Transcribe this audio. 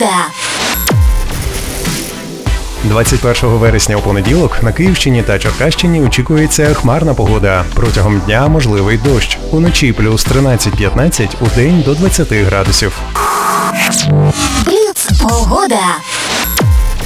Погода. 21 вересня у понеділок на Київщині та Черкащині очікується хмарна погода. Протягом дня можливий дощ. Уночі плюс 13-15, удень до 20 градусів. Бліц. Погода.